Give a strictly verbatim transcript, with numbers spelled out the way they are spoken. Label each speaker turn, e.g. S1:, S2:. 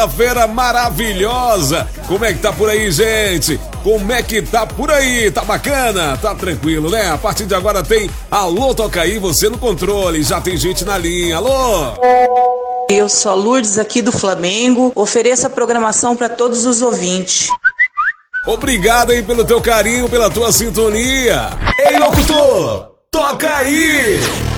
S1: Feira maravilhosa. Como é que tá por aí, gente? Como é que tá por aí? Tá bacana? Tá tranquilo, né? A partir de agora tem Alô Toca Aí, você no controle. Já tem gente na linha. Alô?
S2: Eu sou a Lourdes aqui do Flamengo. Ofereço a programação para todos os ouvintes.
S1: Obrigado aí pelo teu carinho, pela tua sintonia. Ei, locutor, toca aí!